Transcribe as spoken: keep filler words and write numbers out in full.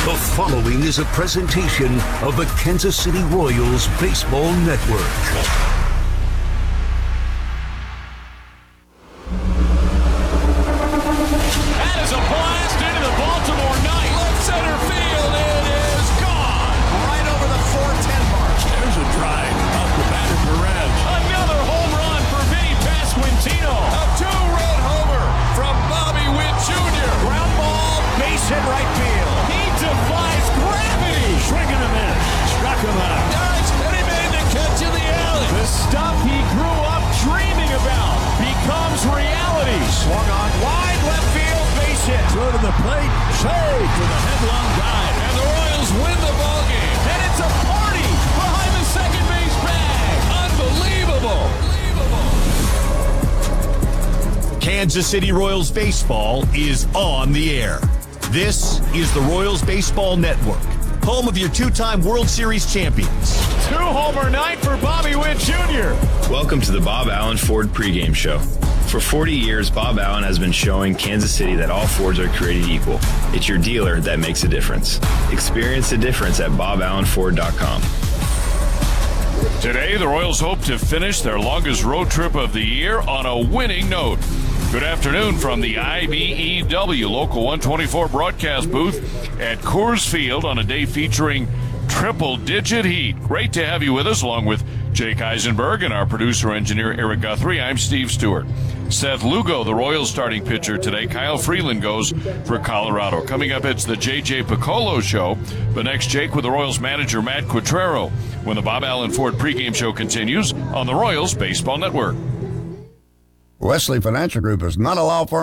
The following is a presentation of the Kansas City Royals Baseball Network. Hit right field. He defies gravity. Swinging a miss. Struck him out. Nice. And he made the catch in the alley. The stuff he grew up dreaming about becomes reality. Swung on wide left field. Base hit. Throw to the plate. Save for the headlong dive. And the Royals win the ball game. And it's a party behind the second base bag. Unbelievable. Unbelievable. Kansas City Royals baseball is on the air. This is the Royals Baseball Network, home of your two-time World Series champions. Two-homer night for Bobby Witt Junior Welcome to the Bob Allen Ford pregame show. For forty years, Bob Allen has been showing Kansas City that all Fords are created equal. It's your dealer that makes a difference. Experience the difference at bob allen ford dot com. Today, the Royals hope to finish their longest road trip of the year on a winning note. Good afternoon from the I B E W Local one twenty-four broadcast booth at Coors Field on a day featuring triple-digit heat. Great to have you with us, along with Jake Eisenberg and our producer-engineer Eric Guthrie. I'm Steve Stewart. Seth Lugo, the Royals starting pitcher today. Kyle Freeland goes for Colorado. Coming up, it's the J J Piccolo Show. But next, Jake with the Royals manager Matt Quatrero when the Bob Allen Ford pregame show continues on the Royals Baseball Network. Wesley Financial Group is not a law firm